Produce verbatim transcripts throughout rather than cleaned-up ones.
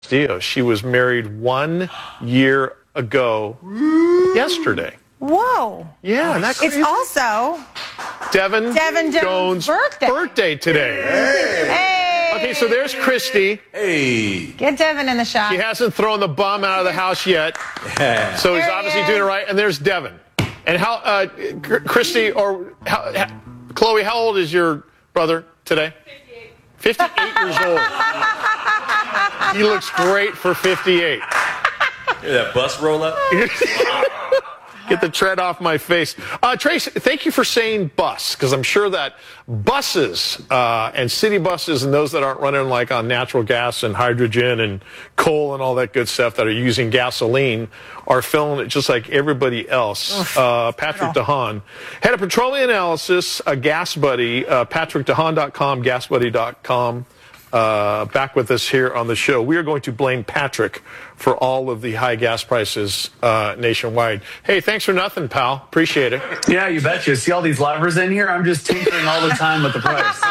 Castillo. She was married one year ago yesterday. Whoa. Yeah, and that's It's also Devin, Devin Jones' Jones' birthday. birthday today. Hey. Hey. Okay, so there's Christy. Hey. Get Devin in the shot. He hasn't thrown the bum out of the house yet. Yeah. So he's There he obviously is. doing it right. And there's Devin. And how, uh, Christy, or how, how, Chloe, how old is your brother today? fifty-eight. fifty-eight years old. He looks great for fifty-eight. Hear that bus roll up? Get the tread off my face. Uh, Trace, thank you for saying bus, because I'm sure that buses uh, and city buses and those that aren't running like on natural gas and hydrogen and coal and all that good stuff that are using gasoline are filling it just like everybody else. Uh, Patrick DeHaan, head of petroleum analysis, a gas buddy, uh, patrick dehaan dot com, gas buddy dot com. Uh, back with us here on the show. We are going to blame Patrick for all of the high gas prices uh, nationwide. Hey, thanks for nothing, pal. Appreciate it. Yeah, you betcha. See all these levers in here? I'm just tinkering all the time with the price.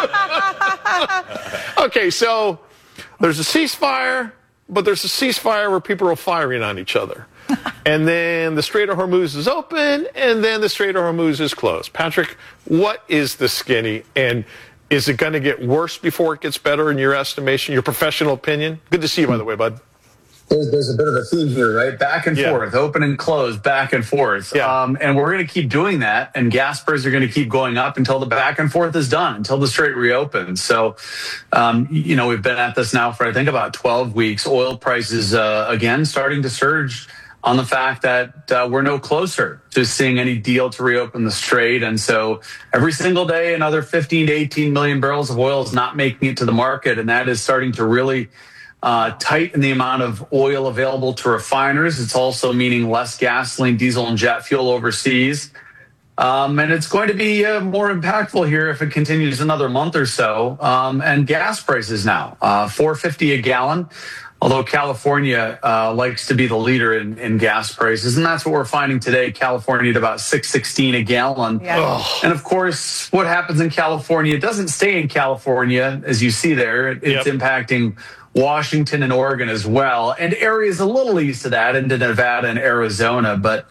Okay, so there's a ceasefire, but there's a ceasefire where people are firing on each other. And then the Strait of Hormuz is open, and then the Strait of Hormuz is closed. Patrick, what is the skinny? And is it going to get worse before it gets better in your estimation, your professional opinion? Good to see you, by the way, bud. There's, there's a bit of a theme here, right? Back and Yeah. forth, open and close, back and forth. Yeah. Um, and we're going to keep doing that. And gas prices are going to keep going up until the back and forth is done, until the strait reopens. So, um, you know, we've been at this now for, I think, about twelve weeks. Oil prices, uh, again, starting to surge on the fact that uh, we're no closer to seeing any deal to reopen the strait. And so every single day, another fifteen to eighteen million barrels of oil is not making it to the market. And that is starting to really uh, tighten the amount of oil available to refiners. It's also meaning less gasoline, diesel, and jet fuel overseas. Um, and it's going to be uh, more impactful here if it continues another month or so. Um, and gas prices now, uh, four fifty a gallon. Although California uh, likes to be the leader in, in gas prices, and that's what we're finding today. California at about six sixteen a gallon. Yeah. And of course, what happens in California doesn't stay in California, as you see there. It's Yep. impacting Washington and Oregon as well, and areas a little east of that into Nevada and Arizona. But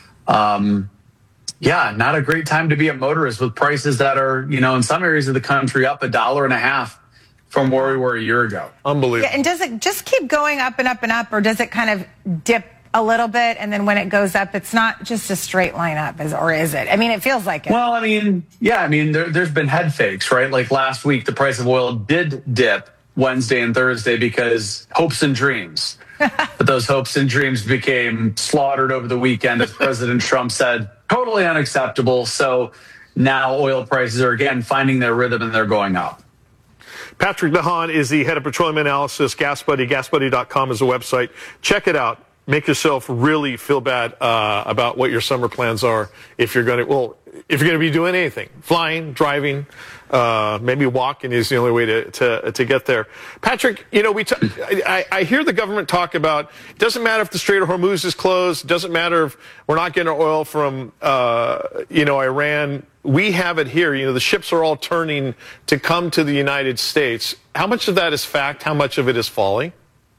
um, yeah, not a great time to be a motorist with prices that are, you know, in some areas of the country up a dollar and a half from where we were a year ago. Unbelievable. Yeah, and does it just keep going up and up and up, or does it kind of dip a little bit, and then when it goes up, it's not just a straight line up, is, or is it? I mean, it feels like it. Well, I mean, yeah, I mean, there, there's been head fakes, right? Like last week, the price of oil did dip Wednesday and Thursday because hopes and dreams. But those hopes and dreams became slaughtered over the weekend, as President Trump said, totally unacceptable. So now oil prices are again finding their rhythm and they're going up. Patrick DeHaan is the head of petroleum analysis. Gas Buddy, gas buddy dot com is the website. Check it out. Make yourself really feel bad uh, about what your summer plans are if you're going to, well, if you're going to be doing anything, flying, driving, uh, maybe walking is the only way to, to, to get there. Patrick, you know, we t- I, I hear the government talk about, it doesn't matter if the Strait of Hormuz is closed, it doesn't matter if we're not getting our oil from, uh, you know, Iran. We have it here. You know, the ships are all turning to come to the United States. How much of that is fact? How much of it is folly?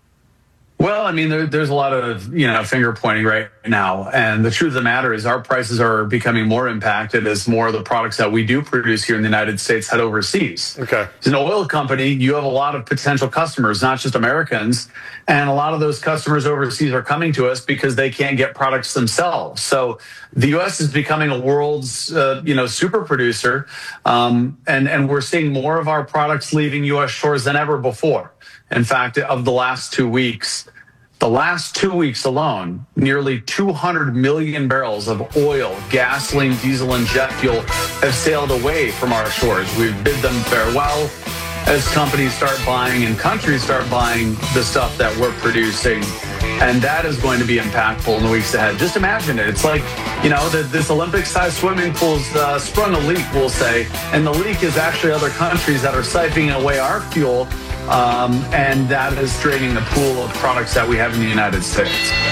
Well, I mean, there, there's a lot of, you know, finger pointing right now. And the truth of the matter is our prices are becoming more impacted as more of the products that we do produce here in the United States head overseas. Okay. As an oil company, you have a lot of potential customers, not just Americans. And a lot of those customers overseas are coming to us because they can't get products themselves. So the U S is becoming a world's, uh, you know, super producer. Um, and, and we're seeing more of our products leaving U S shores than ever before. In fact, of the last two weeks, the last two weeks alone, nearly two hundred million barrels of oil, gasoline, diesel, and jet fuel have sailed away from our shores. We've bid them farewell as companies start buying and countries start buying the stuff that we're producing. And that is going to be impactful in the weeks ahead. Just imagine it. It's like, you know, the, this Olympic-sized swimming pool's uh, sprung a leak, we'll say. And the leak is actually other countries that are siphoning away our fuel. Um, and that is draining the pool of products that we have in the United States.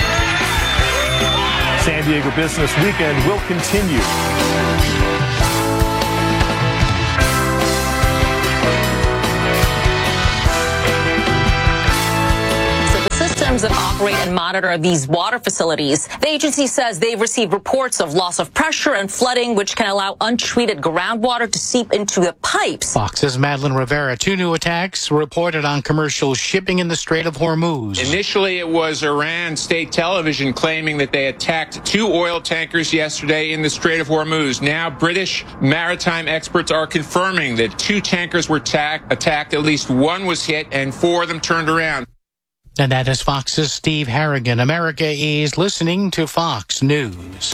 San Diego Business Weekend will continue. systems that operate and monitor these water facilities. The agency says they've received reports of loss of pressure and flooding, which can allow untreated groundwater to seep into the pipes. Fox's Madeline Rivera. Two new attacks reported on commercial shipping in the Strait of Hormuz. Initially, it was Iran state television claiming that they attacked two oil tankers yesterday in the Strait of Hormuz. Now, British maritime experts are confirming that two tankers were ta- attacked. At least one was hit and four of them turned around. And that is Fox's Steve Harrigan. America is listening to Fox News.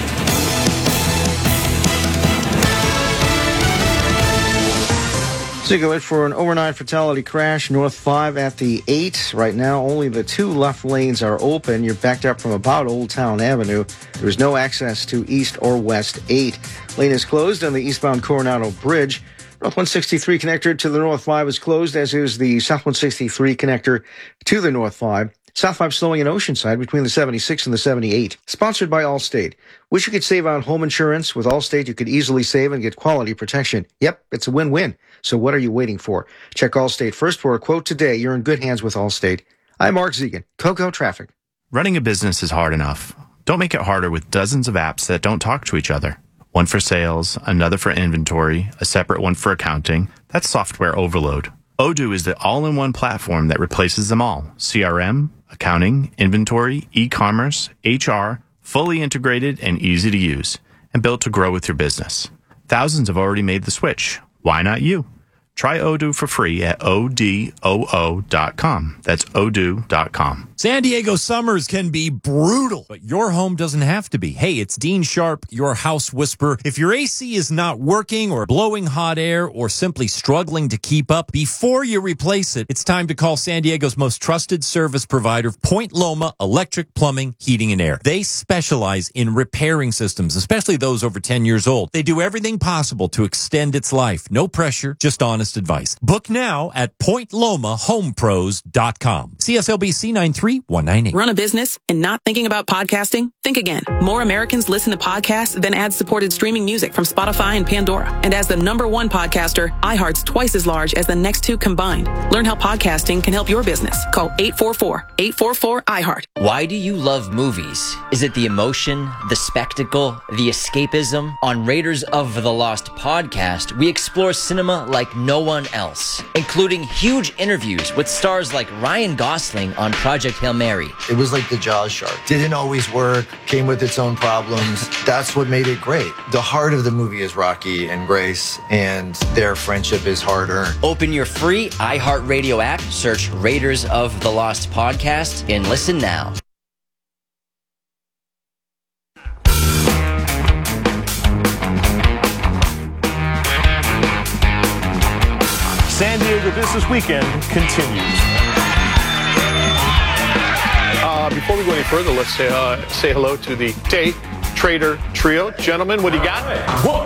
Particular for an overnight fatality crash, North five at the eight. Right now, only the two left lanes are open. You're backed up from about Old Town Avenue. There's no access to East or West eight. Lane is closed on the eastbound Coronado Bridge. North one sixty-three connector to the North five is closed, as is the South one sixty-three connector to the North five. South five slowing in Oceanside between the seventy-six and the seventy-eight. Sponsored by Allstate. Wish you could save on home insurance? With Allstate, you could easily save and get quality protection. Yep, it's a win-win. So what are you waiting for? Check Allstate first for a quote today. You're in good hands with Allstate. I'm Mark Zegan, Coco Traffic. Running a business is hard enough. Don't make it harder with dozens of apps that don't talk to each other. One for sales, another for inventory, a separate one for accounting. That's software overload. Odoo is the all-in-one platform that replaces them all. C R M, accounting, inventory, e-commerce, H R, fully integrated and easy to use, and built to grow with your business. Thousands have already made the switch. Why not you? Try Odoo for free at O D O O dot com. That's odoo dot com. San Diego summers can be brutal, but your home doesn't have to be. Hey, it's Dean Sharp, your house whisperer. If your A C is not working or blowing hot air or simply struggling to keep up, before you replace it, it's time to call San Diego's most trusted service provider, Point Loma Electric, Plumbing, Heating, and Air. They specialize in repairing systems, especially those over ten years old. They do everything possible to extend its life. No pressure, just honest advice. Book now at point loma home pros dot com. C S L B C nine three one nine eight. Run a business and not thinking about podcasting? Think again. More Americans listen to podcasts than ad-supported streaming music from Spotify and Pandora. And as the number one podcaster, iHeart's twice as large as the next two combined. Learn how podcasting can help your business. Call eight four four, eight four four, iHeart. Why do you love movies? Is it the emotion, the spectacle, the escapism? On Raiders of the Lost podcast, we explore cinema like no one else, including huge interviews with stars like Ryan Gosling on Project Hail Mary. It was like the Jaws shark. Didn't always work, came with its own problems. That's what made it great. The heart of the movie is Rocky and Grace, and their friendship is hard-earned. Open your free iHeartRadio app, search Raiders of the Lost podcast, and listen now. San Diego Business Weekend continues. Uh, before we go any further, let's say, uh, say hello to the Day Trader Trio. Gentlemen, what do you got? One,